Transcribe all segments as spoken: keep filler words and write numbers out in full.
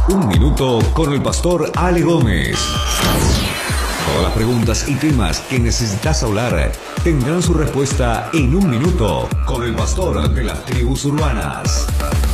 Un minuto con el pastor Ale Gómez. Todas las preguntas y temas que necesitas hablar tendrán su respuesta en un minuto con el pastor de las tribus urbanas.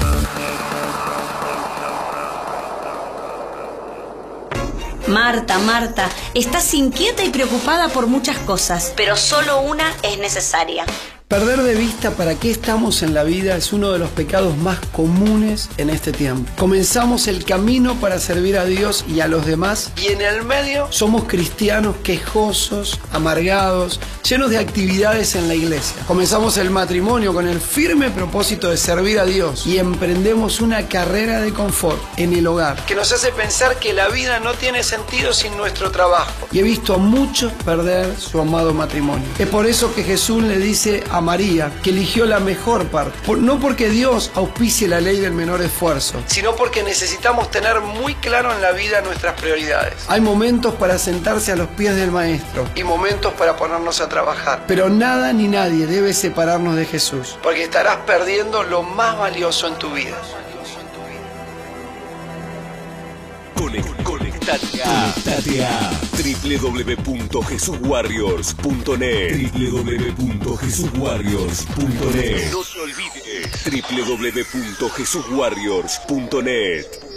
Marta, Marta, estás inquieta y preocupada por muchas cosas, pero solo una es necesaria. Perder de vista para qué estamos en la vida es uno de los pecados más comunes en este tiempo. Comenzamos el camino para servir a Dios y a los demás, y en el medio somos cristianos quejosos, amargados, llenos de actividades en la iglesia. Comenzamos el matrimonio con el firme propósito de servir a Dios y emprendemos una carrera de confort en el hogar que nos hace pensar que la vida no tiene sentido sin nuestro trabajo. Y he visto a muchos perder su amado matrimonio. Es por eso que Jesús le dice a María que eligió la mejor parte, por, no porque Dios auspicie la ley del menor esfuerzo, sino porque necesitamos tener muy claro en la vida nuestras prioridades. Hay momentos para sentarse a los pies del Maestro y momentos para ponernos a trabajar, pero nada ni nadie debe separarnos de Jesús, porque estarás perdiendo lo más valioso en tu vida. Conectate a, Conectate a doble u doble u doble u punto jesús warriors punto net doble u doble u doble u punto jesús warriors punto net. No te olvides doble u doble u doble u punto jesús warriors punto net.